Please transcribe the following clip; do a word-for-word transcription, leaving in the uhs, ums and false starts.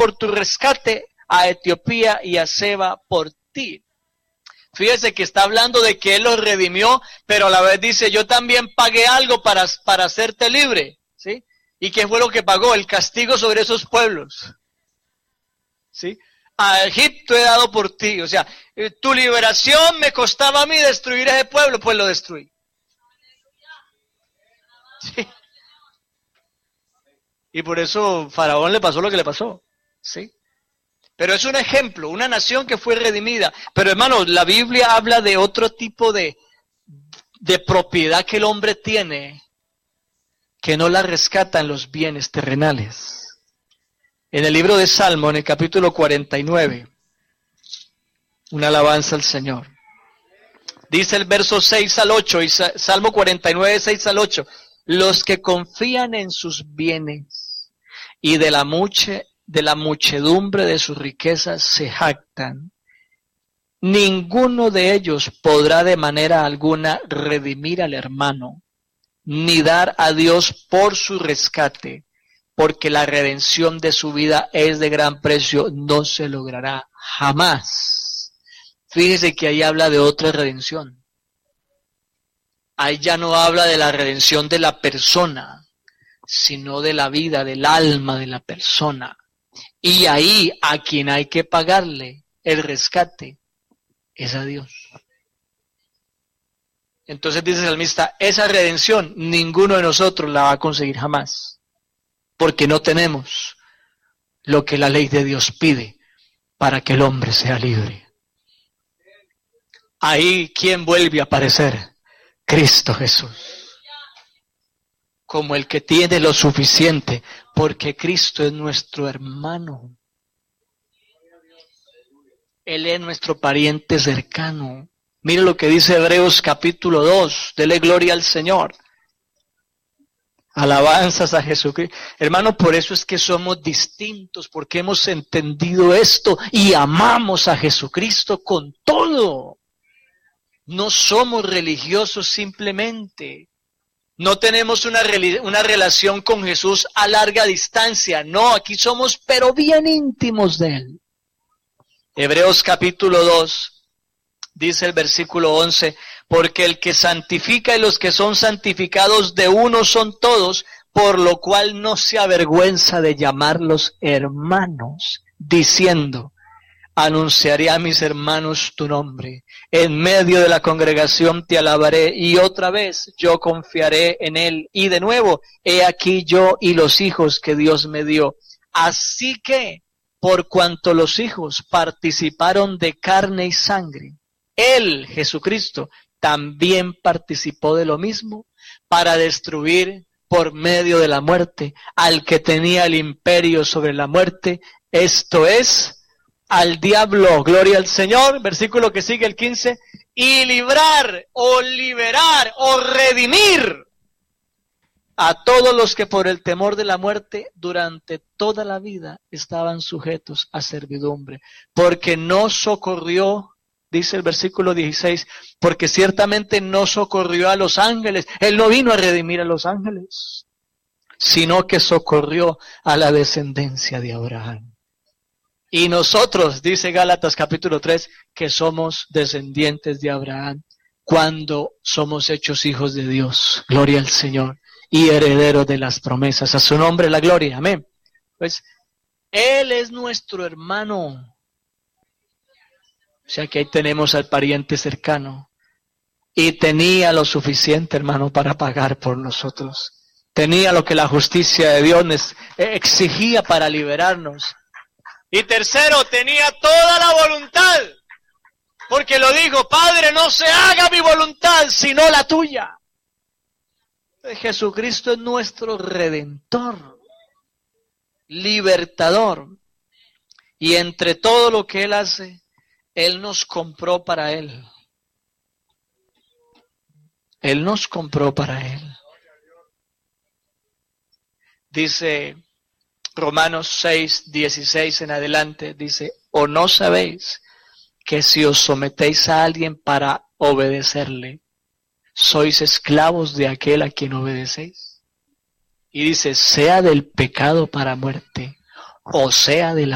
por tu rescate, a Etiopía y a Seba por ti. Fíjese que está hablando de que Él los redimió, pero a la vez dice, yo también pagué algo para, para hacerte libre, ¿sí? ¿Y qué fue lo que pagó? El castigo sobre esos pueblos, ¿sí? A Egipto he dado por ti, o sea, tu liberación me costaba a mí destruir ese pueblo, pues lo destruí. ¿Sí? Y por eso Faraón le pasó lo que le pasó, ¿sí? Pero es un ejemplo, una nación que fue redimida. Pero hermanos, la Biblia habla de otro tipo de, de propiedad que el hombre tiene, que no la rescatan los bienes terrenales. En el libro de Salmo, en el capítulo cuarenta y nueve, una alabanza al Señor. Dice el verso seis al ocho, y Salmo cuarenta y nueve, seis al ocho, los que confían en sus bienes y de la mucha de la muchedumbre de sus riquezas se jactan, ninguno de ellos podrá de manera alguna redimir al hermano, ni dar a Dios por su rescate, porque la redención de su vida es de gran precio, no se logrará jamás. Fíjese que ahí habla de otra redención. Ahí ya no habla de la redención de la persona, sino de la vida, del alma de la persona. Y ahí a quien hay que pagarle el rescate es a Dios. Entonces dice el salmista, esa redención ninguno de nosotros la va a conseguir jamás, porque no tenemos lo que la ley de Dios pide para que el hombre sea libre. Ahí, ¿quién vuelve a aparecer? Cristo Jesús. Como el que tiene lo suficiente, porque Cristo es nuestro hermano. Él es nuestro pariente cercano. Mire lo que dice Hebreos capítulo dos, dele gloria al Señor. Alabanzas a Jesucristo. Hermano, por eso es que somos distintos, porque hemos entendido esto y amamos a Jesucristo con todo. No somos religiosos simplemente. No tenemos una, una relación con Jesús a larga distancia. No, aquí somos pero bien íntimos de Él. Hebreos capítulo dos, dice el versículo once, porque el que santifica y los que son santificados de uno son todos, por lo cual no se avergüenza de llamarlos hermanos, diciendo, anunciaré a mis hermanos tu nombre, en medio de la congregación te alabaré, y otra vez yo confiaré en él, y de nuevo, he aquí yo y los hijos que Dios me dio. Así que, por cuanto los hijos participaron de carne y sangre, él, Jesucristo, también participó de lo mismo, para destruir por medio de la muerte al que tenía el imperio sobre la muerte, esto es, al diablo. Gloria al Señor. Versículo que sigue, el quince, y librar o liberar o redimir a todos los que por el temor de la muerte durante toda la vida estaban sujetos a servidumbre, porque no socorrió, dice el versículo dieciséis, porque ciertamente no socorrió a los ángeles. Él no vino a redimir a los ángeles, sino que socorrió a la descendencia de Abraham. Y nosotros, dice Gálatas capítulo tres, que somos descendientes de Abraham, cuando somos hechos hijos de Dios. Gloria al Señor. Y herederos de las promesas. A su nombre la gloria. Amén. Pues, Él es nuestro hermano. O sea que ahí tenemos al pariente cercano. Y tenía lo suficiente, hermano, para pagar por nosotros. Tenía lo que la justicia de Dios exigía para liberarnos. Y tercero, tenía toda la voluntad, porque lo dijo, Padre, no se haga mi voluntad, sino la tuya. Jesucristo es nuestro Redentor, libertador, y entre todo lo que Él hace, Él nos compró para Él. Él nos compró para Él. Dice Romanos seis, dieciséis en adelante, dice, ¿o no sabéis que si os sometéis a alguien para obedecerle, sois esclavos de aquel a quien obedecéis? Y dice, sea del pecado para muerte, o sea de la